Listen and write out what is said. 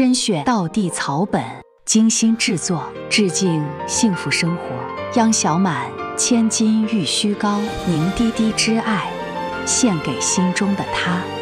甄选道地草本，精心制作，致敬幸福生活。央小满千金玉虚高，凝滴滴之爱，献给心中的他。